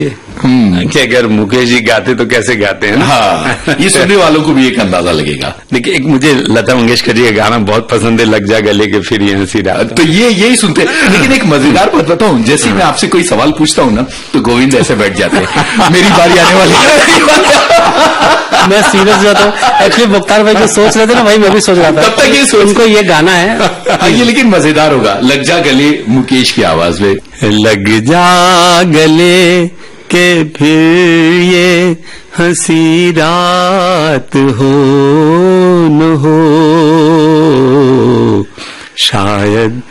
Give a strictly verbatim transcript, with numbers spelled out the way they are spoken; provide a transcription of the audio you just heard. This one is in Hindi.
कि अगर मुकेश जी गाते तो कैसे गाते हैं ना? हाँ, ये सुनने वालों को भी एक अंदाजा लगेगा। देखिए, एक मुझे लता मंगेशकर जी का गाना बहुत पसंद है, लग जा गले के फिर ये हंसी रात। तो ये यही सुनते हैं। लेकिन एक मजेदार बात बताऊं, जैसे मैं आपसे कोई सवाल पूछता हूं ना, तो गोविंद ऐसे बैठ जाते हैं, मेरी बारी आने वाली है। मैं सीरियस जाता हूँ। एक्चुअली मुख्तार भाई जो सोच रहे थे ना, भाई मैं भी सोच रहा था। तब तक ये सोच, उनको ये गाना है। ये लेकिन मजेदार होगा, लग जा गले मुकेश की आवाज में। लग जा गले के फिर ये हंसी रात हो न हो, शायद